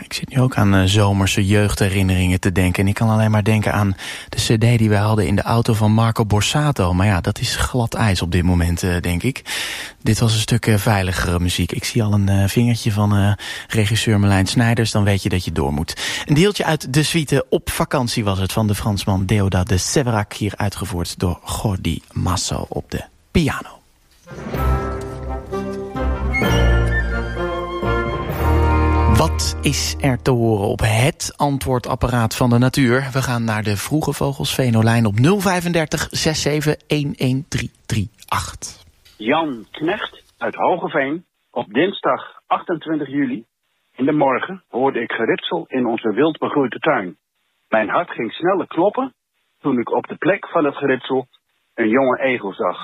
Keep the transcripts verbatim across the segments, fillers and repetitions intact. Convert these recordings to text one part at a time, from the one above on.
Ik zit nu ook aan uh, zomerse jeugdherinneringen te denken. En ik kan alleen maar denken aan de cd die wij hadden in de auto van Marco Borsato. Maar ja, dat is glad ijs op dit moment, uh, denk ik. Dit was een stuk uh, veiligere muziek. Ik zie al een uh, vingertje van uh, regisseur Marlijn Snijders. Dan weet je dat je door moet. Een deeltje uit de suite Op vakantie was het van de Fransman Deodat de Séverac. Hier uitgevoerd door Jordi Masso op de piano. Wat is er te horen op het antwoordapparaat van de natuur? We gaan naar de vroege vogels Venolijn op nul vijfendertig zesenzeventig elf acht. Jan Knecht uit Hogeveen. Op dinsdag achtentwintig juli in de morgen hoorde ik geritsel in onze wild begroeide tuin. Mijn hart ging sneller kloppen toen ik op de plek van het geritsel een jonge egel zag.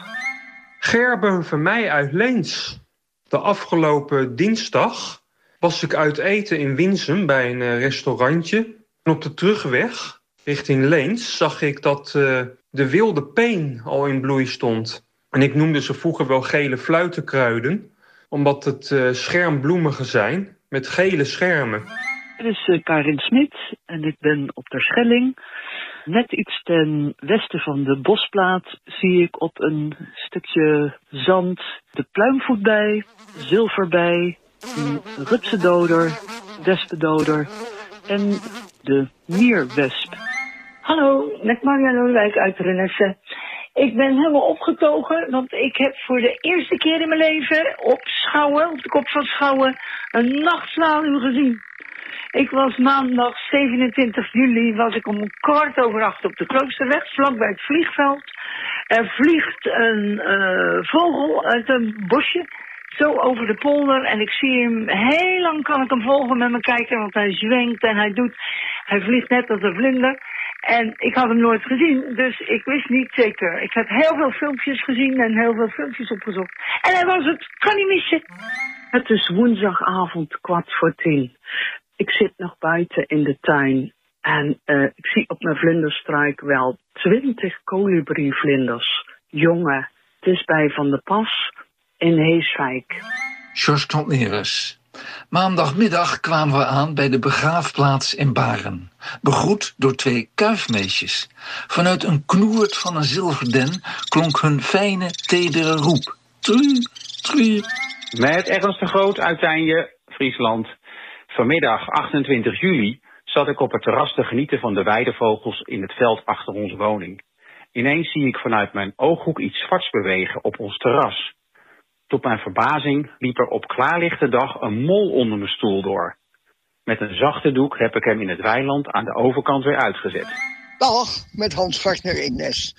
Gerben Vermeij uit Leens. De afgelopen dinsdag was ik uit eten in Winsum bij een uh, restaurantje. En op de terugweg richting Leens zag ik dat uh, de wilde peen al in bloei stond. En ik noemde ze vroeger wel gele fluitenkruiden, omdat het uh, schermbloemigen zijn met gele schermen. Dit is uh, Karin Smit en ik ben op Terschelling. Net iets ten westen van de bosplaat zie ik op een stukje zand de pluimvoetbij, zilverbij, een rupsendoder, wespendoder en de mierwesp. Hallo, met Maria Lodewijk uit Renesse. Ik ben helemaal opgetogen, want ik heb voor de eerste keer in mijn leven op Schouwen, op de kop van Schouwen, een nachtzwaluw gezien. Ik was maandag zevenentwintig juli, was ik om kwart over acht op de Kloosterweg, vlakbij het vliegveld. Er vliegt een uh, vogel uit een bosje, zo over de polder. En ik zie hem, heel lang kan ik hem volgen met mijn kijker, want hij zwenkt en hij doet, hij vliegt net als een vlinder. En ik had hem nooit gezien, dus ik wist niet zeker. Ik heb heel veel filmpjes gezien en heel veel filmpjes opgezocht. En hij was het, kan niet missen. Het is woensdagavond kwart voor tien. Ik zit nog buiten in de tuin en uh, ik zie op mijn vlinderstruik wel twintig kolibrievlinders. Jongen, het is bij Van der Pas in Heeswijk. George Klantneres. Maandagmiddag kwamen we aan bij de begraafplaats in Baren. Begroet door twee kuifmeisjes. Vanuit een knoert van een zilverden klonk hun fijne, tedere roep. Tru, tru. Met Ernst de Groot uit Tijnje, Friesland. Vanmiddag achtentwintig juli zat ik op het terras te genieten van de weidevogels in het veld achter onze woning. Ineens zie ik vanuit mijn ooghoek iets zwarts bewegen op ons terras. Tot mijn verbazing liep er op klaarlichte dag een mol onder mijn stoel door. Met een zachte doek heb ik hem in het weiland aan de overkant weer uitgezet. Dag, met Hans Vartner Ignes.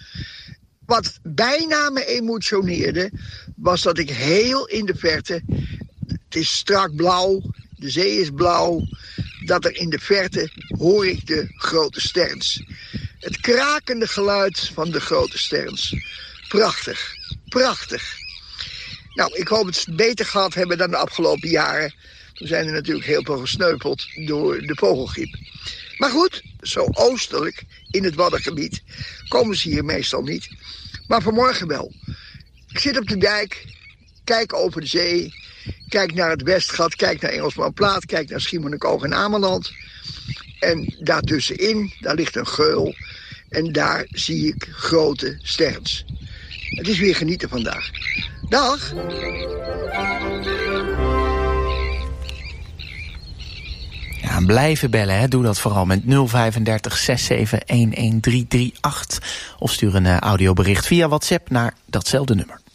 Wat bijna me emotioneerde, was dat ik heel in de verte, het is strak blauw, de zee is blauw, dat er in de verte hoor ik de grote sterns. Het krakende geluid van de grote sterns. Prachtig, prachtig. Nou, ik hoop het ze beter gehad hebben dan de afgelopen jaren. Toen zijn er natuurlijk heel veel gesneuveld door de vogelgriep. Maar goed, zo oostelijk in het Waddengebied komen ze hier meestal niet. Maar vanmorgen wel. Ik zit op de dijk, kijk over de zee, kijk naar het Westgat, kijk naar Engelsmanplaat, kijk naar Schiermonnikoog en Ameland. En daartussenin, daar ligt een geul en daar zie ik grote sterns. Het is weer genieten vandaag. Dag! Ja, blijven bellen, hè. Doe dat vooral met nul vijfendertig zesenzeventig elf drie drie acht. Of stuur een uh, audiobericht via WhatsApp naar datzelfde nummer.